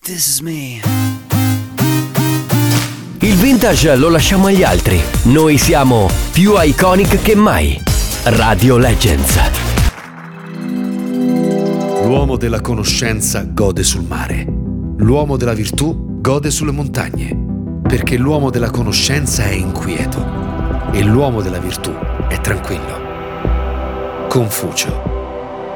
This is me. Il vintage lo lasciamo agli altri. Noi siamo più iconic che mai. Radio Legends. L'uomo della conoscenza gode sul mare. L'uomo della virtù gode sulle montagne. Perché l'uomo della conoscenza è inquieto e l'uomo della virtù è tranquillo. Confucio.